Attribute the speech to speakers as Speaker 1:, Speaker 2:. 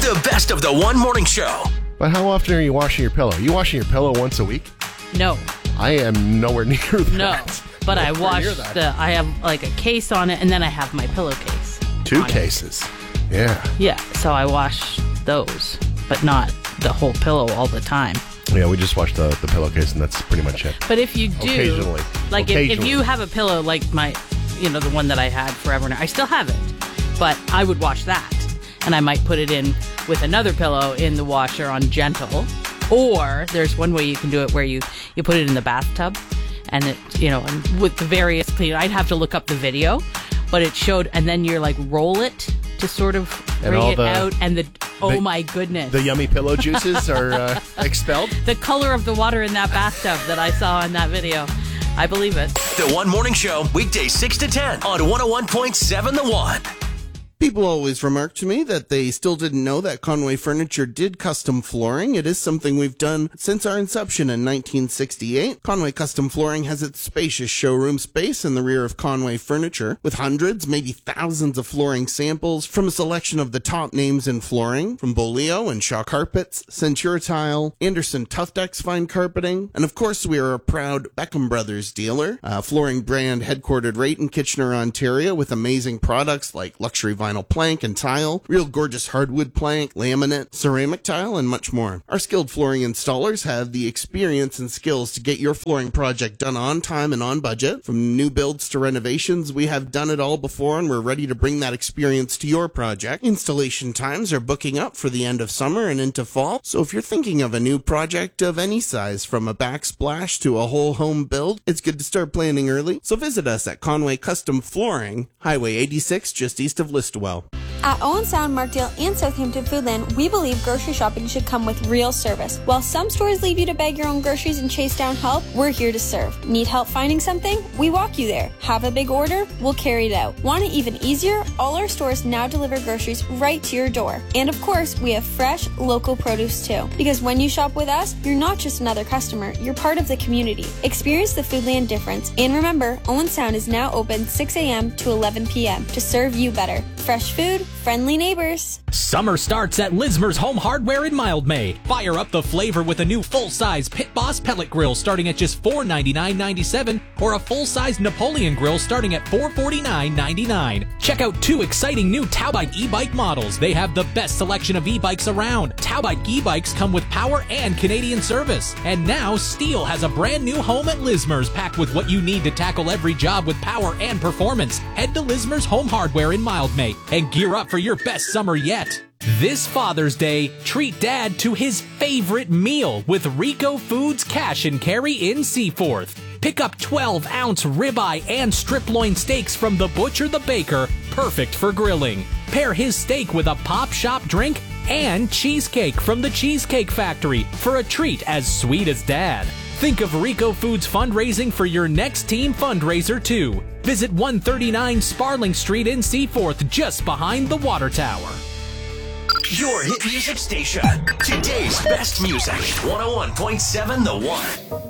Speaker 1: The best of the One Morning Show.
Speaker 2: But how often are you washing your pillow? You washing your pillow once a week?
Speaker 3: No.
Speaker 2: I am nowhere near that.
Speaker 3: No. But I wash I have like a case on it, and then I have my pillowcase.
Speaker 2: 2 cases. Yeah.
Speaker 3: Yeah, so I wash those, but not the whole pillow all the time.
Speaker 2: Yeah, we just wash the pillowcase, and that's pretty much it.
Speaker 3: But if you do,
Speaker 2: occasionally,
Speaker 3: like if you have a pillow like my, the one that I had forever now, I still have it, but I would wash that, and I might put it in with another pillow in the washer on gentle, or there's one way you can do it where you put it in the bathtub, and it, and with the various clean, I'd have to look up the video, but it showed, and then you're like roll it to sort of bring it out, and oh my goodness.
Speaker 2: The yummy pillow juices are expelled?
Speaker 3: The color of the water in that bathtub that I saw in that video. I believe it.
Speaker 1: The One Morning Show, weekdays 6 to 10 on 101.7 The One.
Speaker 4: People always remark to me that they still didn't know that Conway Furniture did custom flooring. It is something we've done since our inception in 1968. Conway Custom Flooring has its spacious showroom space in the rear of Conway Furniture, with hundreds, maybe thousands of flooring samples from a selection of the top names in flooring, from Bolio and Shaw Carpets, Centura Tile, Anderson Tuftex Fine Carpeting, and of course we are a proud Beckham Brothers dealer, a flooring brand headquartered right in Kitchener, Ontario, with amazing products like luxury vinyl plank and tile, real gorgeous hardwood plank, laminate, ceramic tile, and much more. Our skilled flooring installers have the experience and skills to get your flooring project done on time and on budget. From new builds to renovations, we have done it all before, and we're ready to bring that experience to your project. Installation times are booking up for the end of summer and into fall, so if you're thinking of a new project of any size, from a backsplash to a whole home build, it's good to start planning early. So visit us at Conway Custom Flooring, Highway 86, just east of Listowel.
Speaker 5: At Owen Sound, Markdale, and Southampton Foodland, we believe grocery shopping should come with real service. While some stores leave you to bag your own groceries and chase down help, we're here to serve. Need help finding something? We walk you there. Have a big order? We'll carry it out. Want it even easier? All our stores now deliver groceries right to your door. And of course, we have fresh, local produce too. Because when you shop with us, you're not just another customer, you're part of the community. Experience the Foodland difference. And remember, Owen Sound is now open 6 a.m. to 11 p.m. to serve you better. Fresh food, friendly neighbors.
Speaker 6: Summer starts at Lismer's Home Hardware in Mildmay. Fire up the flavor with a new full-size Pit Boss pellet grill starting at just $499.97, or a full-size Napoleon grill starting at $449.99. Check out 2 exciting new Towbike e-bike models. They have the best selection of e-bikes around. Towbike e-bikes come with power and Canadian service. And now Steel has a brand new home at Lismer's, packed with what you need to tackle every job with power and performance. Head to Lismer's Home Hardware in Mildmay and gear up for your best summer yet. This Father's Day, treat Dad to his favorite meal with Rico Foods Cash and Carry in Seaforth. Pick up 12-ounce ribeye and strip loin steaks from the Butcher the Baker, perfect for grilling. Pair his steak with a Pop Shop drink and cheesecake from the Cheesecake Factory for a treat as sweet as Dad. Think of Rico Foods fundraising for your next team fundraiser too. Visit 139 Sparling Street in Seaforth, just behind the water tower.
Speaker 1: Your hit music station. Today's best music. 101.7 The One.